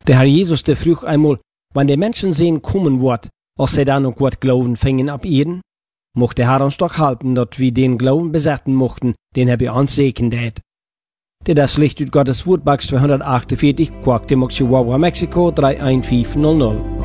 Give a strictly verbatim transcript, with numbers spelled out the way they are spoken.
Der Herr Jesus, der frug einmal, wann der Menschen sehen kommen wird, als sie dann noch Gott glauben fingen ab Erden, mocht der Herr uns doch halten, dass wir den Glauben besetzen mochten, den er bei uns segnet hat. Der das Licht ut Gottes Wort, Box zweihundertachtundvierzig, Quack, Mexiko drei eins fünf null null.